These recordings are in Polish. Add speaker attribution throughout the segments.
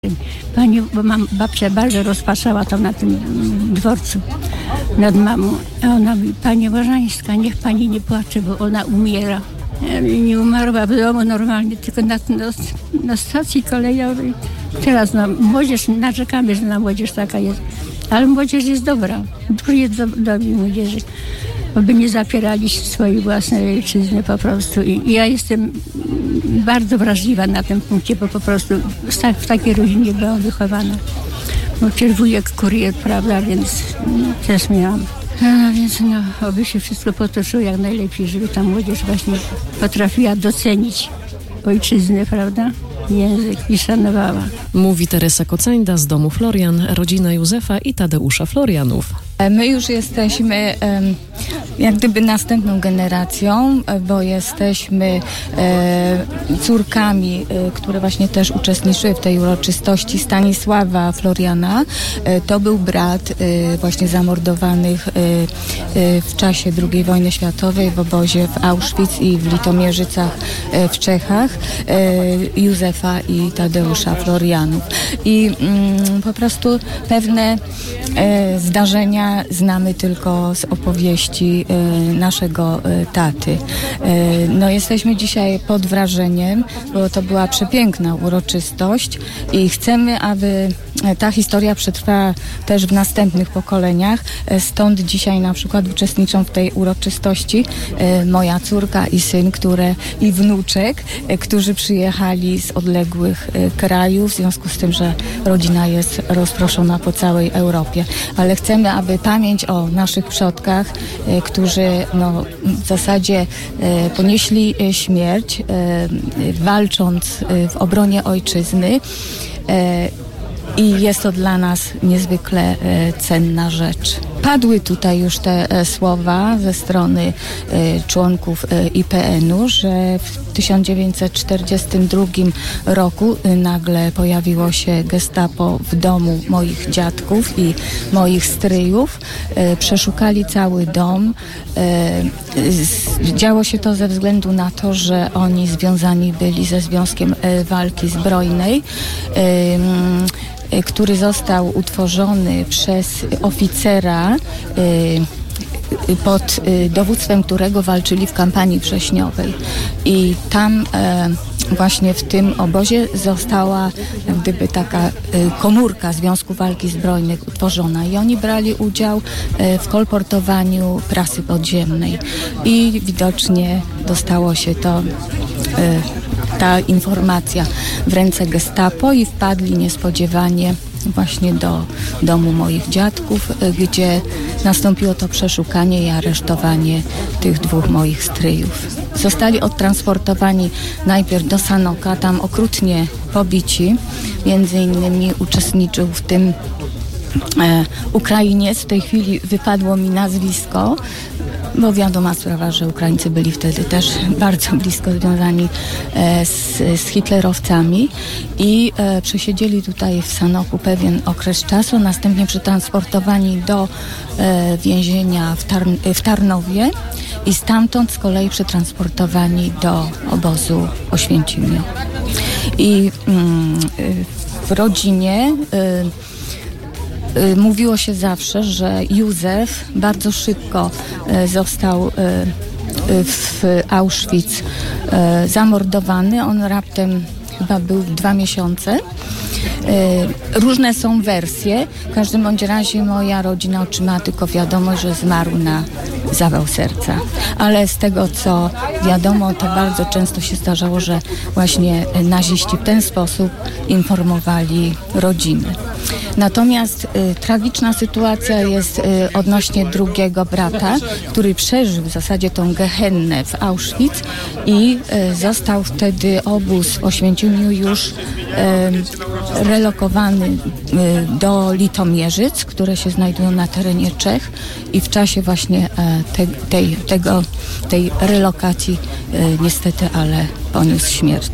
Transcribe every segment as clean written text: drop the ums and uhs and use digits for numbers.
Speaker 1: Pani, bo babcia bardzo rozpaczała tam na tym dworcu nad mamą. A ona mówi, pani Łażańska, niech pani nie płacze, bo ona umiera. Nie umarła w domu normalnie, tylko na stacji kolejowej. Teraz młodzież, narzekamy, że na młodzież taka jest. Ale młodzież jest dobra. Dużo jest dobrej młodzieży. Aby nie zapierali swojej własnej ojczyzny po prostu. I ja jestem bardzo wrażliwa na tym punkcie, bo po prostu w takiej rodzinie byłam wychowana. Bo przecież wujek kurier, prawda, więc też miałam. Więc oby się wszystko potoczyło jak najlepiej, żeby ta młodzież właśnie potrafiła docenić ojczyznę, prawda? Język i szanowała.
Speaker 2: Mówi Teresa Kocańda z domu Florian, rodzina Józefa i Tadeusza Florianów.
Speaker 3: My już jesteśmy jak gdyby następną generacją, bo jesteśmy córkami, które właśnie też uczestniczyły w tej uroczystości Stanisława Floriana. To był brat właśnie zamordowanych w czasie II wojny światowej w obozie w Auschwitz i w Litomierzycach w Czechach, Józefa i Tadeusza Florianów. I po prostu pewne zdarzenia znamy tylko z opowieści naszego taty. No, jesteśmy dzisiaj pod wrażeniem, bo to była przepiękna uroczystość i chcemy, aby ta historia przetrwała też w następnych pokoleniach. Stąd dzisiaj na przykład uczestniczą w tej uroczystości moja córka i syn, i wnuczek, którzy przyjechali z odległych krajów, w związku z tym, że rodzina jest rozproszona po całej Europie. Ale chcemy, aby pamięć o naszych przodkach, którzy w zasadzie ponieśli śmierć, walcząc w obronie ojczyzny, i jest to dla nas niezwykle cenna rzecz. Padły tutaj już te słowa ze strony członków IPN-u, że w 1942 roku nagle pojawiło się gestapo w domu moich dziadków i moich stryjów. Przeszukali cały dom. Działo się to ze względu na to, że oni związani byli ze Związkiem Walki Zbrojnej, który został utworzony przez oficera, pod dowództwem którego walczyli w kampanii wrześniowej. I tam właśnie w tym obozie została jak gdyby taka komórka Związku Walki Zbrojnej utworzona i oni brali udział w kolportowaniu prasy podziemnej. I widocznie dostało się to ta informacja w ręce gestapo i wpadli niespodziewanie właśnie do domu moich dziadków, gdzie nastąpiło to przeszukanie i aresztowanie tych dwóch moich stryjów. Zostali odtransportowani najpierw do Sanoka, tam okrutnie pobici. Między innymi uczestniczył w tym Ukrainiec. W tej chwili wypadło mi nazwisko, bo wiadoma sprawa, że Ukraińcy byli wtedy też bardzo blisko związani z hitlerowcami i przesiedzieli tutaj w Sanoku pewien okres czasu, następnie przetransportowani do więzienia w Tarnowie i stamtąd z kolei przetransportowani do obozu w Oświęcimiu. I w rodzinie mówiło się zawsze, że Józef bardzo szybko został w Auschwitz zamordowany. On raptem chyba był 2 miesiące. Różne są wersje. W każdym bądź razie moja rodzina otrzymała tylko wiadomość, że zmarł na zawał serca. Ale z tego, co wiadomo, to bardzo często się zdarzało, że właśnie naziści w ten sposób informowali rodziny. Natomiast tragiczna sytuacja jest odnośnie drugiego brata, który przeżył w zasadzie tą gehennę w Auschwitz i został wtedy obóz w Oświęcimiu już relokowany do Litomierzyc, które się znajdują na terenie Czech i w czasie właśnie tej relokacji niestety, ale poniósł śmierć.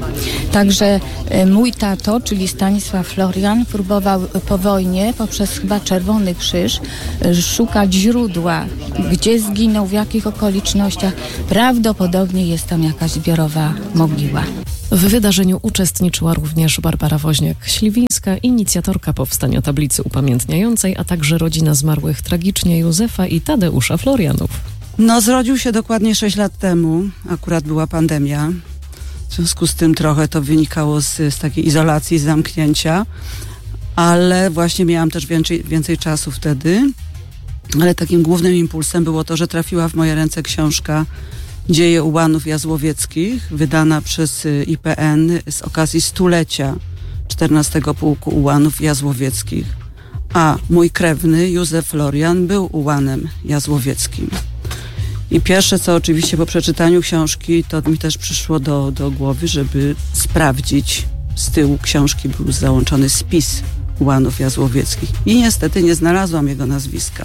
Speaker 3: Także mój tato, czyli Stanisław Florian, próbował po wojnie poprzez chyba Czerwony Krzyż szukać źródła, gdzie zginął, w jakich okolicznościach. Prawdopodobnie jest tam jakaś zbiorowa mogiła.
Speaker 2: W wydarzeniu uczestniczyła również Barbara Woźniak-Śliwińska, inicjatorka powstania tablicy upamiętniającej, a także rodzina zmarłych tragicznie Józefa i Tadeusza Florianów.
Speaker 4: No, zrodził się dokładnie 6 lat temu. Akurat była pandemia. W związku z tym trochę to wynikało z takiej izolacji, z zamknięcia. Ale właśnie miałam też więcej czasu wtedy. Ale takim głównym impulsem było to, że trafiła w moje ręce książka Dzieje ułanów jazłowieckich, wydana przez IPN z okazji 100-lecia 14 Pułku Ułanów Jazłowieckich. A mój krewny, Józef Florian, był ułanem jazłowieckim. I pierwsze, co oczywiście po przeczytaniu książki, to mi też przyszło do głowy, żeby sprawdzić. Z tyłu książki był załączony spis ułanów jazłowieckich. I niestety nie znalazłam jego nazwiska.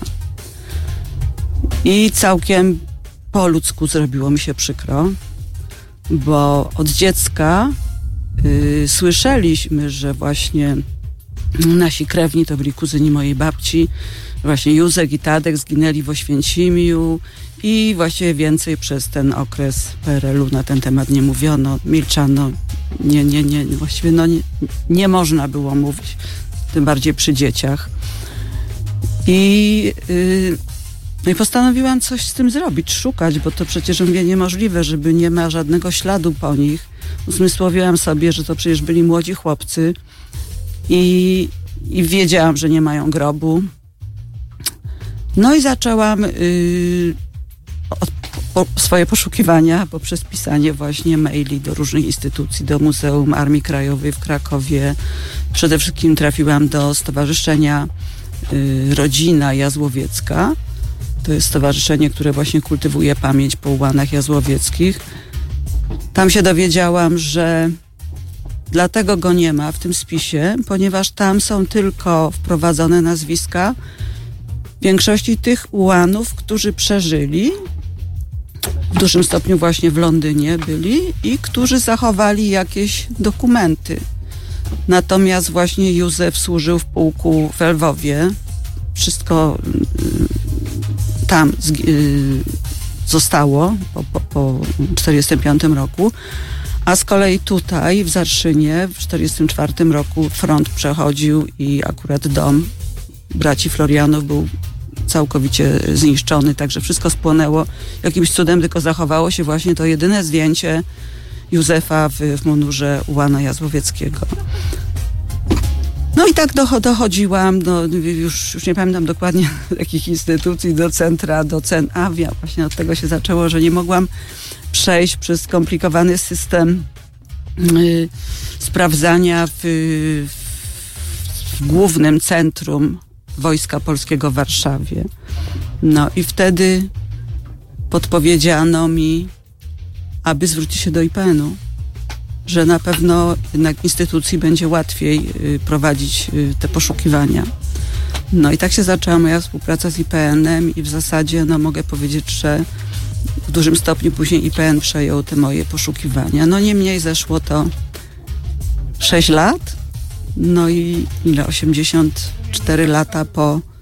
Speaker 4: I całkiem po ludzku zrobiło mi się przykro, bo od dziecka słyszeliśmy, że właśnie nasi krewni to byli kuzyni mojej babci, właśnie Józek i Tadek zginęli w Oświęcimiu i właściwie więcej przez ten okres PRL-u na ten temat nie mówiono, milczano, właściwie nie można było mówić, tym bardziej przy dzieciach. No i postanowiłam coś z tym zrobić, szukać, bo to przecież mówię niemożliwe, żeby nie ma żadnego śladu po nich. Uzmysłowiłam sobie, że to przecież byli młodzi chłopcy i wiedziałam, że nie mają grobu. No i zaczęłam swoje poszukiwania poprzez pisanie właśnie maili do różnych instytucji, do Muzeum Armii Krajowej w Krakowie. Przede wszystkim trafiłam do Stowarzyszenia Rodzina Jazłowiecka. To jest stowarzyszenie, które właśnie kultywuje pamięć po ułanach jazłowieckich. Tam się dowiedziałam, że dlatego go nie ma w tym spisie, ponieważ tam są tylko wprowadzone nazwiska większości tych ułanów, którzy przeżyli, w dużym stopniu właśnie w Londynie byli i którzy zachowali jakieś dokumenty. Natomiast właśnie Józef służył w pułku w Lwowie. Wszystko tam zostało po 1945 roku, a z kolei tutaj w Zarszynie w 1944 roku front przechodził i akurat dom braci Florianów był całkowicie zniszczony, także wszystko spłonęło. Jakimś cudem tylko zachowało się właśnie to jedyne zdjęcie Józefa w mundurze ułana jazłowieckiego. No i tak dochodziłam, już nie pamiętam dokładnie jakich instytucji, właśnie od tego się zaczęło, że nie mogłam przejść przez skomplikowany system sprawdzania w głównym centrum Wojska Polskiego w Warszawie. No i wtedy podpowiedziano mi, aby zwrócić się do IPN-u, że na pewno jednak instytucji będzie łatwiej prowadzić te poszukiwania. No i tak się zaczęła moja współpraca z IPN-em i w zasadzie mogę powiedzieć, że w dużym stopniu później IPN przejął te moje poszukiwania. No niemniej zeszło to 6 lat, no i 84 lata po